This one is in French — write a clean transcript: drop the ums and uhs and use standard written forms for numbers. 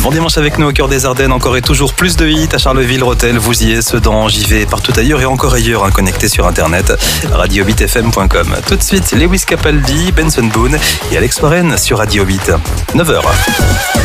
Bon dimanche avec nous au cœur des Ardennes, encore et toujours plus de hits à Charleville, Rethel, Vouziers, Sedan, JV, partout ailleurs et encore ailleurs, connectés sur internet, radio8fm.com. Tout de suite, Lewis Capaldi, Benson Boone et Alex Warren sur Radio 8. 9h.